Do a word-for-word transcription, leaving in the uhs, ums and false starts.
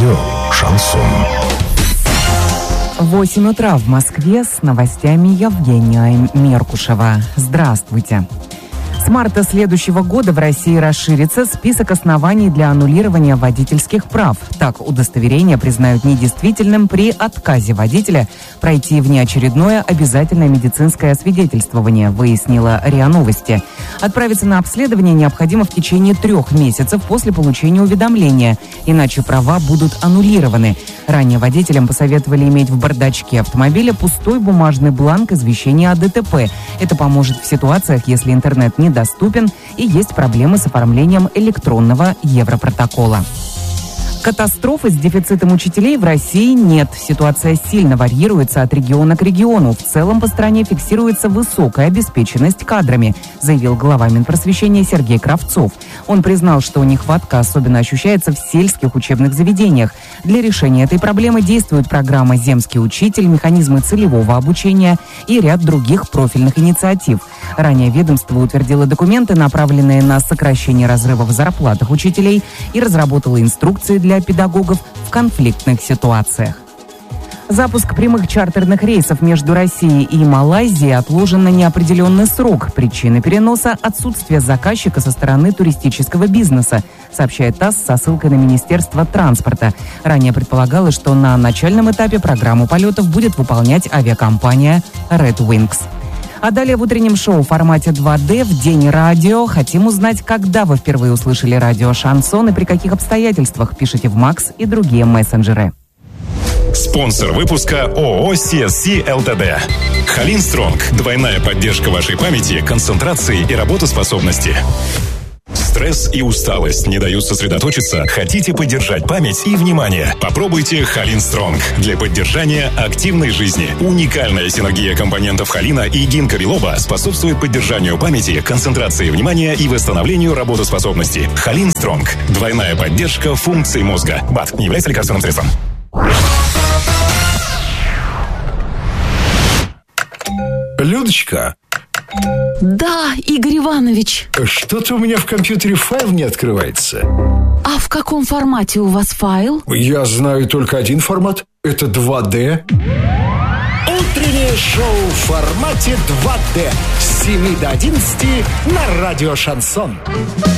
Радио «Шансон». восемь утра в Москве, с новостями Евгения Меркушева. Здравствуйте. С марта следующего года в России расширится список оснований для аннулирования водительских прав. Так, удостоверение признают недействительным при отказе водителя пройти внеочередное обязательное медицинское освидетельствование, выяснила РИА Новости. Отправиться на обследование необходимо в течение трех месяцев после получения уведомления, иначе права будут аннулированы. Ранее водителям посоветовали иметь в бардачке автомобиля пустой бумажный бланк извещения о ДТП. Это поможет в ситуациях, если интернет не доступен и есть проблемы с оформлением электронного Европротокола. Катастрофы с дефицитом учителей в России нет. Ситуация сильно варьируется от региона к региону. В целом по стране фиксируется высокая обеспеченность кадрами, заявил глава Минпросвещения Сергей Кравцов. Он признал, что нехватка особенно ощущается в сельских учебных заведениях. Для решения этой проблемы действует программа «Земский учитель», механизмы целевого обучения и ряд других профильных инициатив. Ранее ведомство утвердило документы, направленные на сокращение разрыва в зарплатах учителей, и разработало инструкции для педагогов в конфликтных ситуациях. Запуск прямых чартерных рейсов между Россией и Малайзией отложен на неопределенный срок. Причина переноса – отсутствие заказчика со стороны туристического бизнеса, сообщает ТАСС со ссылкой на Министерство транспорта. Ранее предполагалось, что на начальном этапе программу полетов будет выполнять авиакомпания Red Wings. А далее в утреннем шоу в формате два дэ в День радио. Хотим узнать, когда вы впервые услышали радио «Шансон» и при каких обстоятельствах. Пишите в Макс и другие мессенджеры. Спонсор выпуска ООО си эс си ЛТД. Халин Стронг. Двойная поддержка вашей памяти, концентрации и работоспособности. Стресс и усталость не дают сосредоточиться? Хотите поддержать память и внимание? Попробуйте Халин Стронг для поддержания активной жизни. Уникальная синергия компонентов холина и гинка билоба способствует поддержанию памяти, концентрации внимания и восстановлению работоспособности. Халин Стронг. Двойная поддержка функций мозга. БАД не является лекарственным средством. Людочка. Да, Игорь Иванович. Что-то у меня в компьютере файл не открывается. А в каком формате у вас файл? Я знаю только один формат. Это два дэ. Утреннее шоу в формате два дэ с семи до одиннадцати на радио «Шансон».